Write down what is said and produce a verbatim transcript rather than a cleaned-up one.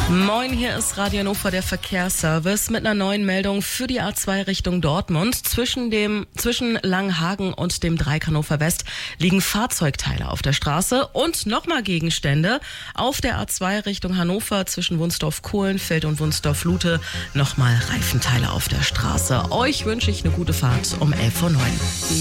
Moin, hier ist Radio Hannover, der Verkehrsservice mit einer neuen Meldung für die A zwei Richtung Dortmund. Zwischen dem, zwischen Langhagen und dem Dreieck Hannover West liegen Fahrzeugteile auf der Straße und nochmal Gegenstände. Auf der A zwei Richtung Hannover zwischen Wunsdorf-Kohlenfeld und Wunsdorf-Lute nochmal Reifenteile auf der Straße. Euch wünsche ich eine gute Fahrt um elf Uhr neun.